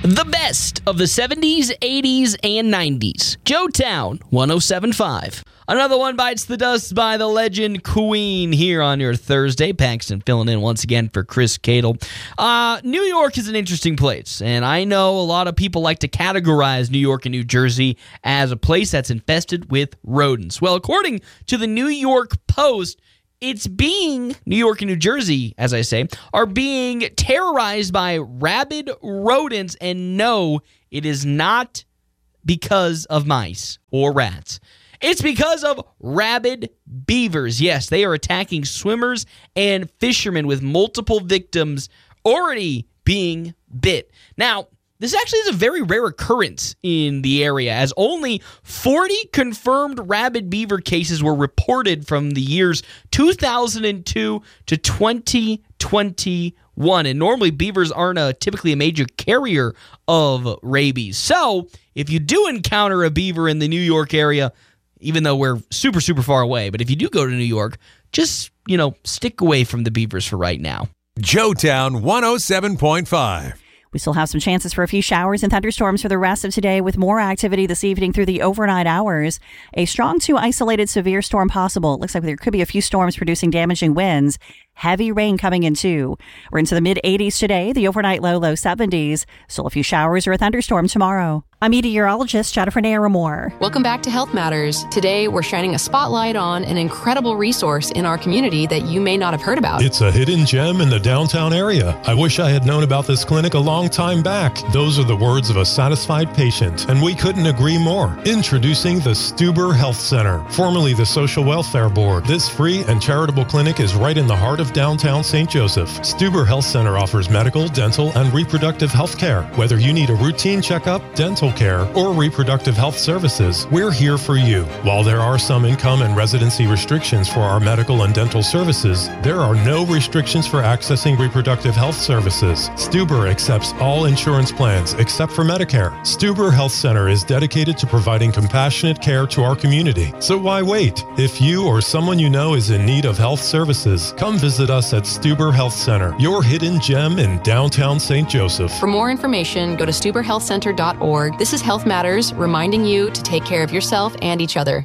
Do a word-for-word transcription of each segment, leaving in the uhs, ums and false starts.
The best of the seventies, eighties, and nineties. Joetown one oh seven point five. Another one bites the dust by the legend Queen here on your Thursday. Paxton filling in once again for Chris Cadle. Uh, New York is an interesting place, and I know a lot of people like to categorize New York and New Jersey as a place that's infested with rodents. Well, according to the New York Post, it's being, New York and New Jersey, as I say, are being terrorized by rabid rodents, and no, it is not because of mice or rats. It's because of rabid beavers. Yes, they are attacking swimmers and fishermen, with multiple victims already being bit. Now, this actually is a very rare occurrence in the area, as only forty confirmed rabid beaver cases were reported from the years two thousand two to twenty twenty-one. And normally, beavers aren't a, typically a major carrier of rabies. So, if you do encounter a beaver in the New York area, even though we're super, super far away, but if you do go to New York, just, you know, stick away from the beavers for right now. Joetown one oh seven point five. We still have some chances for a few showers and thunderstorms for the rest of today, with more activity this evening through the overnight hours. A strong to isolated severe storm possible. It looks like there could be a few storms producing damaging winds. Heavy rain coming in too. We're into the mid eighties today, the overnight low, low seventies. Still a few showers or a thunderstorm tomorrow. I'm meteorologist Jennifer Naramore. Welcome back to Health Matters. Today, we're shining a spotlight on an incredible resource in our community that you may not have heard about. It's a hidden gem in the downtown area. I wish I had known about this clinic a long time back. Those are the words of a satisfied patient, and we couldn't agree more. Introducing the Stuber Health Center, formerly the Social Welfare Board. This free and charitable clinic is right in the heart of downtown Saint Joseph. Stuber Health Center offers medical, dental, and reproductive health care. Whether you need a routine checkup, dental care, or reproductive health services, we're here for you. While there are some income and residency restrictions for our medical and dental services, there are no restrictions for accessing reproductive health services. Stuber accepts all insurance plans except for Medicare. Stuber Health Center is dedicated to providing compassionate care to our community. So why wait? If you or someone you know is in need of health services, come visit us at Stuber Health Center, your hidden gem in downtown Saint Joseph. For more information, go to stuber health center dot org. This is Health Matters, reminding you to take care of yourself and each other.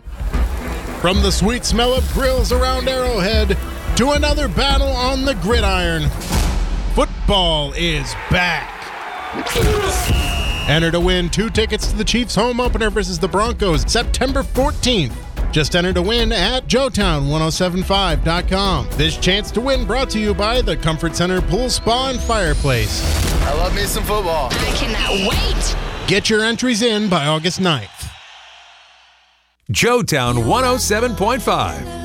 From the sweet smell of grills around Arrowhead to another battle on the gridiron, football is back. Enter to win two tickets to the Chiefs home opener versus the Broncos September fourteenth. Just enter to win at joetown ten seventy-five dot com. This chance to win brought to you by the Comfort Center Pool Spa and Fireplace. I love me some football. I cannot wait. Get your entries in by August ninth. Joetown one oh seven point five.